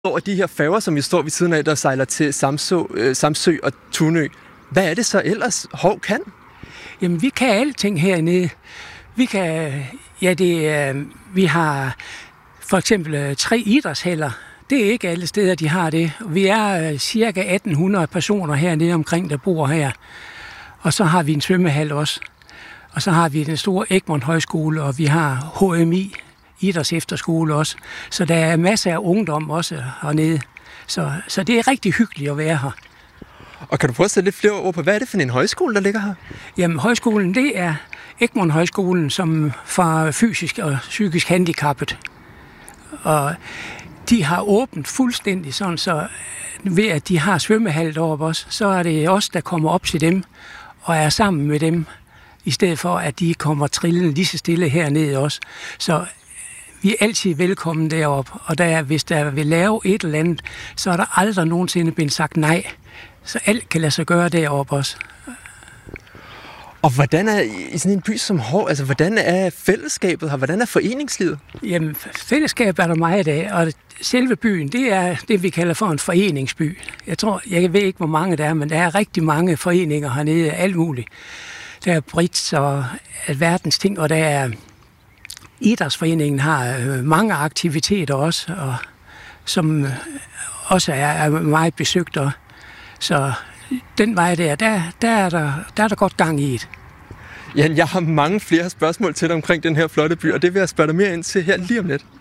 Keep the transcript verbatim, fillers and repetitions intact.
Over de her færger, som vi står ved siden af, der sejler til Samsø, øh, Samsø og Tunø. Hvad er det så ellers, Hov kan? Jamen, vi kan alting hernede. Vi kan, ja, det er, vi har for eksempel tre idrætshaller. Det er ikke alle steder, de har det. Vi er cirka atten hundrede personer hernede omkring, der bor her. Og så har vi en svømmehal også. Og så har vi den store Egmont Højskole, og vi har H M I, idræts efterskole også. Så der er masser af ungdom også hernede. Så, så det er rigtig hyggeligt at være her. Og kan du prøve at sætte lidt flere ord på, hvad er det for en højskole, der ligger her? Jamen, højskolen, det er Egmont Højskolen, som for fysisk og psykisk handicappet. Og de har åbent fuldstændig sådan, så ved at de har svømmehal deroppe også, så er det os, der kommer op til dem og er sammen med dem, i stedet for at de kommer trillende lige så stille hernede også. Så vi er altid velkommen deroppe, og der, hvis der vil lave et eller andet, så er der aldrig nogensinde blevet sagt nej. Så alt kan lade sig gøre deroppe også. Og hvordan er i sådan en by som Hov, altså hvordan er fællesskabet her, hvordan er foreningslivet? Jamen, fællesskab er der meget af, og selve byen, det er det, vi kalder for en foreningsby. Jeg tror, jeg ved ikke, hvor mange der er, men der er rigtig mange foreninger hernede, alt muligt. Der er Brits og alverdens ting, og der er idrætsforeningen har mange aktiviteter også, og som også er, er meget besøgt. Og så den vej der, der, der, er der, der er der godt gang i det. Jan, jeg har mange flere spørgsmål til dig omkring den her flotte by, og det vil jeg spørge dig mere ind til her lige om lidt.